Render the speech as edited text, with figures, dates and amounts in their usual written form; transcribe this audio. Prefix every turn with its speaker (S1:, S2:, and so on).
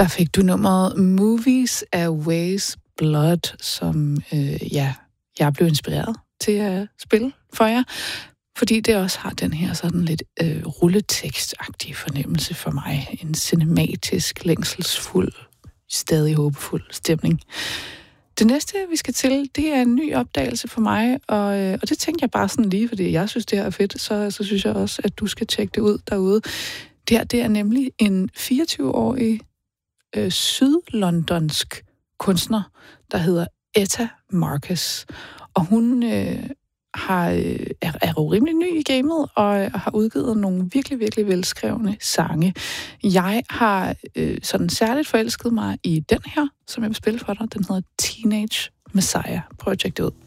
S1: Der fik du nummeret Movies Always Blood, som jeg blev inspireret til at spille for jer, fordi det også har den her sådan lidt rulletekstagtige fornemmelse for mig. En cinematisk, længselsfuld, stadig håbefuld stemning. Det næste, vi skal til, det er en ny opdagelse for mig, og det tænkte jeg bare sådan lige, fordi jeg synes, det her er fedt, så synes jeg også, at du skal tjekke det ud derude. Det er nemlig en 24-årig sydlondonsk kunstner, der hedder Etta Marcus. Og hun er jo rimelig ny i gamet, og har udgivet nogle virkelig, virkelig velskrevne sange. Jeg har sådan særligt forelsket mig i den her, som jeg vil spille for dig. Den hedder Teenage Messiah. Prøv at tjekke det ud.